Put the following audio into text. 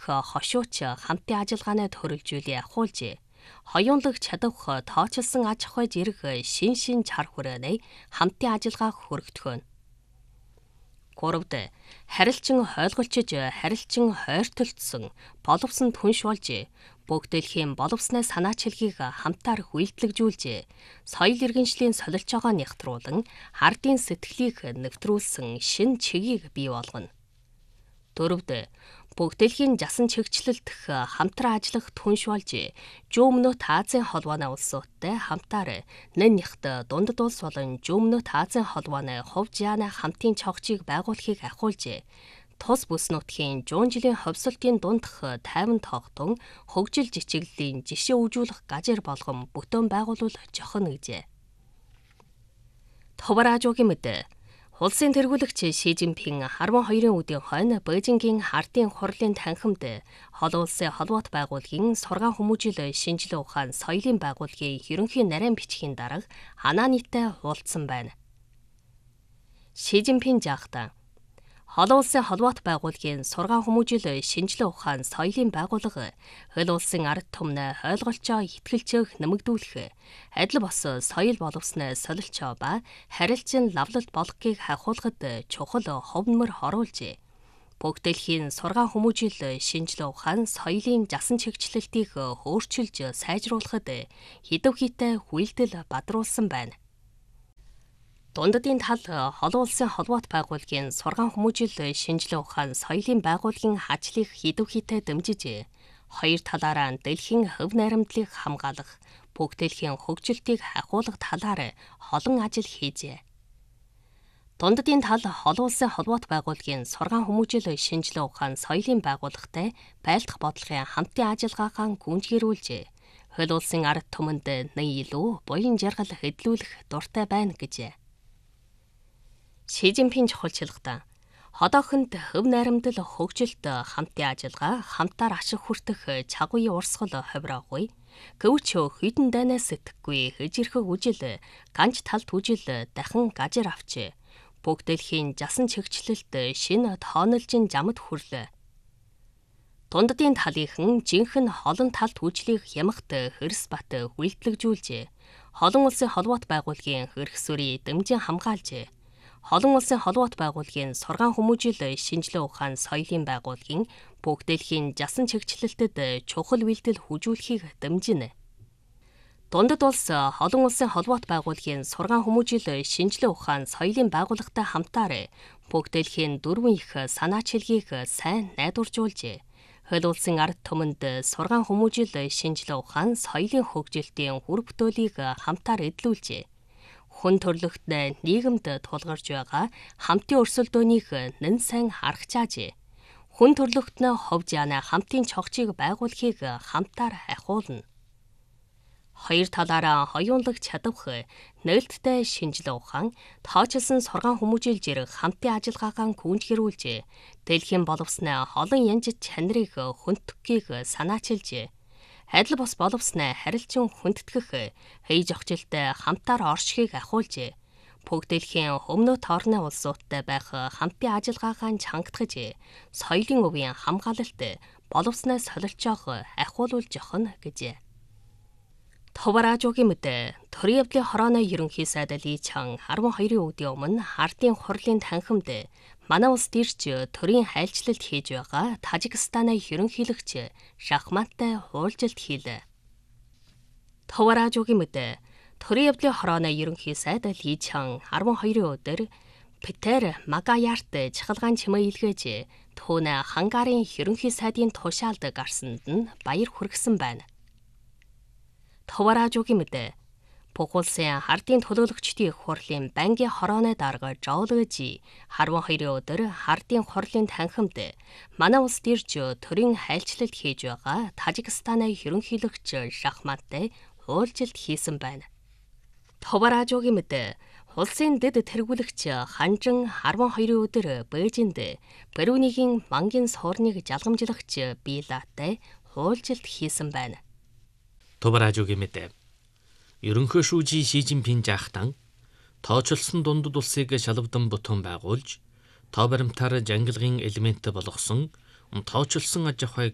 дэх хошууч хамтын ажиллагаанаа төрөлжүүлээ ахуулжээ. Хоёуланг чадвах тооцолсон аж ахуй зэрэг шин чар хүрээний хамтын ажиллагаа хүрэгдэхөөн. 3. Харилцан хойлголчиж харилцан хойртолцсон боловсон түнш болж бүгд дэлхийн боловсны санаачилгийг хамтаар хүлдлэгжүүлжээ. Соёл иргэншлийн солилцоогоо нягтруулан ардын сэтгэлийг нэвтрүүлсэн шин чигийг бий болгоно. 4. Бүгд дэлхийн жасан чигчлэлдэх хамтран ажиллах түнш болж Жүүмнөт Азийн холбооны улсуудтай хамтаар нэн-нягт дундад улс болон Жүүмнөт Азийн холбооны хувь жааны хамтын чогчийг байгуулахыг ахиулжээ. Тус бүс нутгийн 100 жилийн ховсолтын дундх тайван тогтун хөгжил жичиглэлийн жишээ үзүүлэх гажир болгон бүтээн байгуулвал жохно гэжээ. Товаражуугийн мэд Улсын тэргүүлэгч Ши Жинпин 12-ын үдийн хойно Бээжингийн ардын хурлын танхимд олон улсын холбоот байгууллагын сургаан хүмүүжил шинжилгээ ухаан соёлын байгууллагын ерөнхий нарийн бичгийн дарга Ананитай уулзсан байна. Ши Жинпин жаахта олон улсын холбоот байгууллагын сургаан хүмүүжил шинжилгээ ухаан соёлын байгууллага хөл улсын ард түмнээ ойлголцоо итгэлцөөх нэмэгдүүлэх, адил бос соёл боловсны солилцоо ба харилцан лавлалт болгохыг хахуулахад чухал хувь нэмэр оруулжээ. Бүгд дэлхийн сургаан хүмүүжил шинжилгээ ухаан соёлын жасан чигчлэлтийг өөрчилж сайжруулахад хэдв хийтэй хүлдэл бадруулсан байна. Дундадын тал олон улсын холбоот байгууллагын сургаан хүмүүжил шинжилгээ ухаан соёлын байгууллагын ажлыг хэдв хийтэй дэмжиж, хоёр талаараа дэлхийн хөв найрамдлыг хамгаалах, бүгд дэлхийн хөгжилтийг хахуулах талаар олон ажил хийжээ. Дундадын тал олон улсын холбоот байгууллагын сургаан хүмүүжил шинжилгээ ухаан соёлын байгууллагатай байлдах бодлогын хамтын ажиллагаагаа гүнзгийрүүлжээ. Хөл улсын ард түмэнд нэг илүү буян жаргал хөдлүүлэх дуртай байна гэжээ. Ши Жинпин чухалчилгахдаа одоохонд хөв найрамдал хөгжилт хамтын ажиллагаа хамтаар ашиг хүртэх чагуй урсгал ховроогүй. Гэвч хэдэн дайнаас сэтгэхгүй хэжирхэг үжил ганц талт үжил дахин гажир авчээ. Бүгд дэлхийн жасан чигчлэлт шинэ тоонолжин жамд хүрлээ. Дундадын талийнхан жинхэнэ холон талт үжлийг ямагт Хэрс бат хүлдлэгжүүлжээ. Олон улсын холбоот байгууллагын хэрэгсвэрийг дэмжин хамгаалжээ. Олон улсын холбоот байгууллагын сургаан хүмүүжил шинжилгээ ухаан соёлын байгууллагын бүгд дэлхийн жасан чигчлэлтэд чухал бэлтгэл хүжүүлэхийг дэмжинэ. Дундад улс олон улсын холбоот байгууллагын сургаан хүмүүжил шинжилгээ ухаан соёлын байгууллагатай хамтаар бүгд дэлхийн дөрвөн их санаачилгийг сайн найдваржуулжээ. Хөл улсын ард түмэнд сургаан хүмүүжил шинжилгээ ухаан соёлын хөгжилтийн хүр бүтээлийг хамтаар эдлүүлжээ. Хүн төрлөخت нийгэмд тулгарч байгаа хамтын өрсөлдөөнийг нэн сайн харах чаажээ. Хүн төрлөخت хувь жааны хамтын чогчийг байгуулахыг хамтаар ахиулна. Хоёр талаараа хоёуланг чадвах нээлттэй шинжилгээ ухаан тооцолсон сургаан хүмүүжил зэрэг хамтын ажиллагаагаа гүнзгийрүүлжээ. Дэлхийн боловсны олон янз чанарыг хүндтгэхийг санаачилжээ. Адил бос боловсноо харилцан хүндэтгэх хий зохицолтой хамтаар оршихыг ахиулжээ. Бүгд дэлхийн өмнөд орны улсуудтай байх хамтын ажиллагаагаа чангатгаж, соёлын өвийн хамгаалалт боловсноо солилцоог ахиулуулж жохно гэжээ. Товаражуугийн мэд төрийн явдлын хорооны ерөнхий сайд Ли Чан 12-ийн үдийн өмнө ардын хурлын танхимд манай улсд ирж төрийн хайлчлалт хийж байгаа Тажикстаны ерөнхийлөгч Шахматтай уулзалт хийлээ. Товаражуугийн мэд төрийн явдлын хорооны ерөнхий сайд Ли Чан 12-ийн өдөр Петер Магаярт чахалгаан чимээ илгээж түүнээ Хангарын ерөнхий сайдын тушаалд гарсанд нь баяр хүргэсэн байна. Товаражуугийн мэд бүх улсын ардын төлөөлөгчдийн их хурлын бангийн хорооны дарга Жол Жи 12-ийн өдөр ардын хурлын танхимд манай улсд ирж төрийн хайлчлалт хийж байгаа Тажикстаны ерөнхийлөгч Шахматтай уулзалт хийсэн байна. Товаражуугийн мэд улсын дэд тэргүүлэгч Ханжин 12-ийн өдөр Бээжинд Брунейгийн мангийн суурныг жалгамжлагч Билатай уулзалт хийсэн байна. Товаражуугийн мэд ерөнхий шүүжи Ши Жинпин жаахтан тооцолсон дундад улсыг шалавдан бүтээн байгуулж, тоо баримтаар жангилгын элемент болгосон тооцолсон аж ахуйг